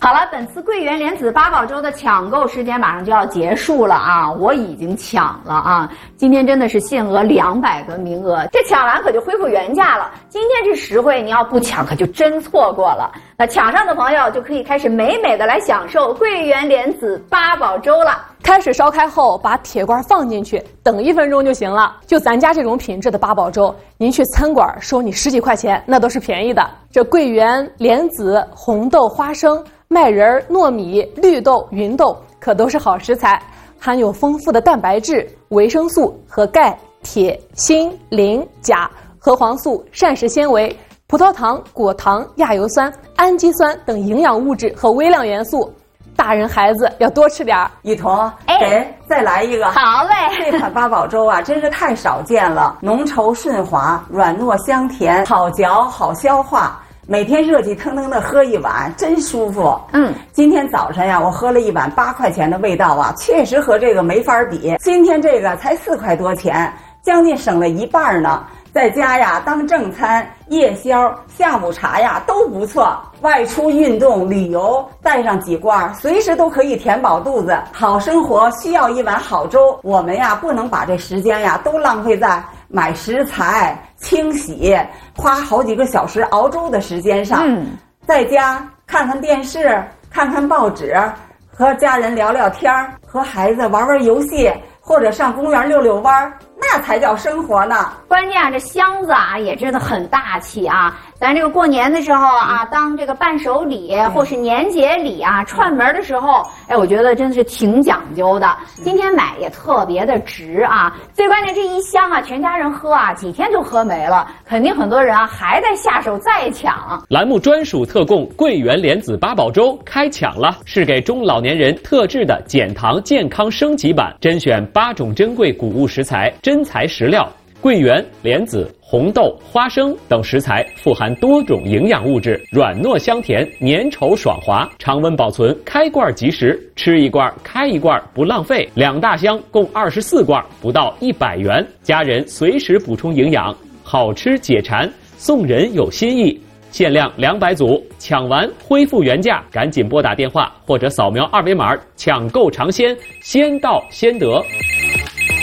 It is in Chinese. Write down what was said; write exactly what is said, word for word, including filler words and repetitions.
好了，本次桂圆莲子八宝粥的抢购时间马上就要结束了啊！我已经抢了啊！今天真的是限额两百个名额，这抢完可就恢复原价了。今天这实惠，你要不抢可就真错过了。那抢上的朋友就可以开始美美的来享受桂圆莲子八宝粥了。 开水烧开后，把铁罐放进去，等一分钟就行了。就咱家这种品质的八宝粥，您去餐馆收你十几块钱，那都是便宜的。这桂圆、莲子、红豆、花生、麦仁、糯米、绿豆、芸豆可都是好食材，含有丰富的蛋白质、维生素和钙、铁、锌、磷、钾、核黄素、膳食纤维、葡萄糖、果糖、亚油酸、氨基酸等营养物质和微量元素。大人孩子要多吃点儿。 一彤，哎，再来一个。 好嘞。 这款八宝粥啊，真是太少见了，浓稠顺滑，软糯香甜，好嚼好消化。每天热气腾腾的喝一碗，真舒服。嗯，今天早晨呀，我喝了一碗八块钱的味道啊，确实和这个没法比。今天这个才四块多钱，将近省了一半呢。在家呀，当正餐、夜宵、下午茶呀都不错。外出运动、旅游，带上几罐，随时都可以填饱肚子。好生活需要一碗好粥，我们呀不能把这时间呀都浪费在买食材、清洗、花好几个小时熬粥的时间上。嗯，在家看看电视，看看报纸，和家人聊聊天，和孩子玩玩游戏，或者上公园溜溜弯，那才叫生活呢。 关键啊，这箱子啊也真的很大气啊。咱这个过年的时候啊，当这个伴手礼或是年节礼啊，串门的时候，哎，我觉得真的是挺讲究的。今天买也特别的值啊。最关键这一箱啊，全家人喝啊，几天就喝没了，肯定很多人啊还在下手再抢。 栏目专属特供桂圆莲子八宝粥开抢了，是给中老年人特制的减糖健康升级版，甄选八种珍贵谷物食材、真材实料。桂圆、莲子、红豆、花生等食材富含多种营养物质，软糯香甜，粘稠爽滑，常温保存，开罐即食，吃一罐开一罐不浪费。两大箱共二十四罐，不到一百元，家人随时补充营养，好吃解馋，送人有新意。限量两百组，抢完恢复原价，赶紧拨打电话或者扫描二维码抢购尝鲜，先到先得。